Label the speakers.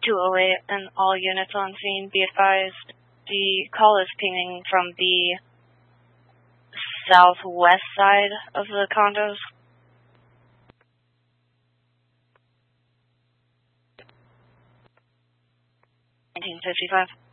Speaker 1: 208 and all units on scene, be advised. The call is pinging from the southwest side of the condos. 1955.